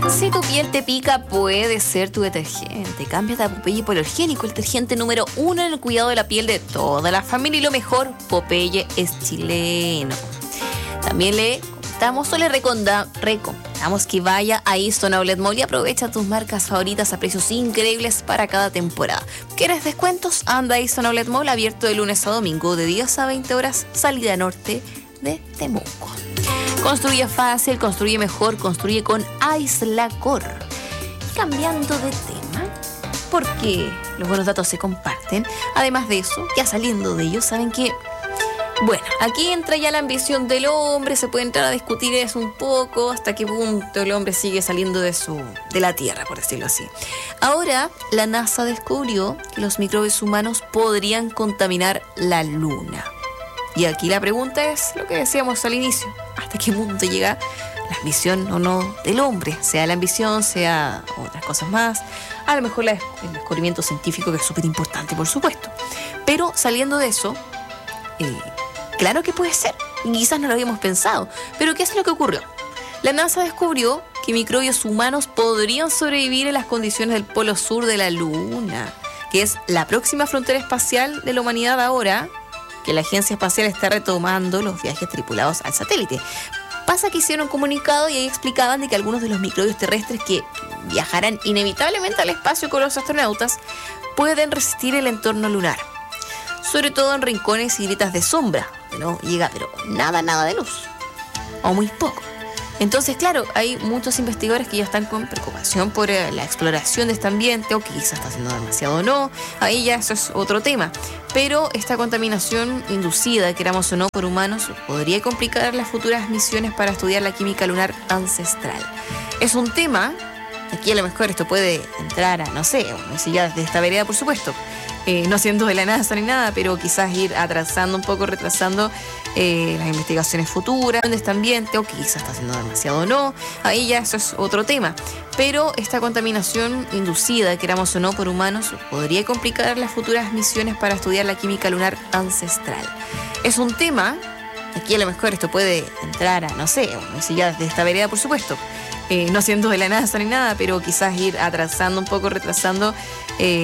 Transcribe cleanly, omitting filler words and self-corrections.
Si tu piel te pica, puede ser tu detergente. Cámbiate a Popeye Hipoalergénico, el detergente número 1 en el cuidado de la piel de toda la familia. Y lo mejor, Popeye es chileno. También le contamos o le recomendamos que vaya a Easton Outlet Mall y aprovecha tus marcas favoritas a precios increíbles para cada temporada. ¿Quieres descuentos? Anda a Easton Outlet Mall, abierto de lunes a domingo de 10 a 20 horas, salida norte de Temuco. Construye fácil, construye mejor, construye con Aislacor. Y cambiando de tema, porque los buenos datos se comparten, además de eso, ya saliendo de ellos, saben que, bueno, aquí entra ya la ambición del hombre, se puede entrar a discutir eso un poco, hasta qué punto el hombre sigue saliendo de la Tierra, por decirlo así. Ahora, la NASA descubrió que los microbios humanos podrían contaminar la Luna. Y aquí la pregunta es lo que decíamos al inicio. ¿Hasta qué punto llega la ambición o no del hombre? Sea la ambición, sea otras cosas más. A lo mejor el descubrimiento científico, que es súper importante, por supuesto. Pero saliendo de eso, claro que puede ser. Y quizás no lo habíamos pensado. Pero ¿qué es lo que ocurrió? La NASA descubrió que microbios humanos podrían sobrevivir en las condiciones del polo sur de la Luna, que es la próxima frontera espacial de la humanidad ahora, que la Agencia Espacial está retomando los viajes tripulados al satélite. Pasa que hicieron un comunicado y ahí explicaban de que algunos de los microbios terrestres que viajarán inevitablemente al espacio con los astronautas pueden resistir el entorno lunar, sobre todo en rincones y grietas de sombra, que no llega pero nada de luz, o muy poco. Entonces, claro, hay muchos investigadores que ya están con preocupación por la exploración de este ambiente, o que quizás está haciendo demasiado o no. Ahí ya eso es otro tema. Pero esta contaminación inducida, queramos o no, por humanos, podría complicar las futuras misiones para estudiar la química lunar ancestral. Es un tema, aquí a lo mejor esto puede entrar a, no sé, si ya desde esta vereda, por supuesto, no siendo de la NASA ni nada, pero quizás ir atrasando un poco, retrasando las investigaciones futuras de este ambiente, o que quizás está haciendo demasiado o no. Ahí ya eso es otro tema. Pero esta contaminación inducida, queramos o no, por humanos, podría complicar las futuras misiones para estudiar la química lunar ancestral. Es un tema, aquí a lo mejor esto puede entrar a, no sé, si ya desde esta vereda, por supuesto, no siendo de la NASA ni nada, pero quizás ir atrasando un poco, retrasando